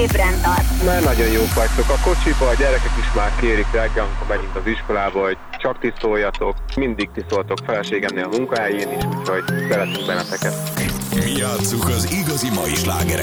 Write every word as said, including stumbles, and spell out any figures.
ébren tart. Már nagyon jók vagytok. A kocsiba a gyerekek is már kérik reggel, amikor megyünk az iskolába, hogy csak ti szóljatok. Mindig ti szóltok feleségemnél a munkahelyén is, úgyhogy szeretünk benneteket. Mi játsszuk az igazi mai slágereket.